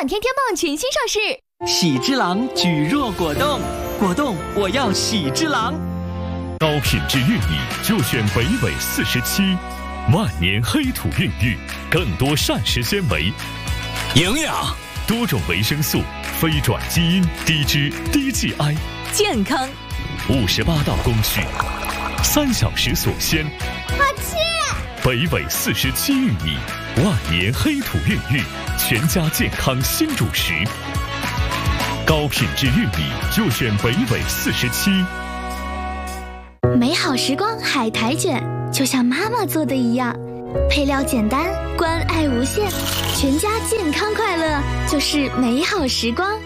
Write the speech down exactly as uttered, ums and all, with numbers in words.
款天天棒全新上市， 喜之郎举若果冻，果冻我要喜之郎。 高品质玉米就选北纬四十七，万年黑土孕育，更多膳食纤维、 营养、 多种维生素、非转基因、低脂、低 G I， 健康。 五十八道工序，三小时锁鲜。 好吃！ 北纬四十七玉米，万年黑土孕育，全家健康新主食。高品质玉米就选北纬四十七。 美好时光海苔卷，就像妈妈做的一样，配料简单，关爱无限，全家健康快乐就是美好时光。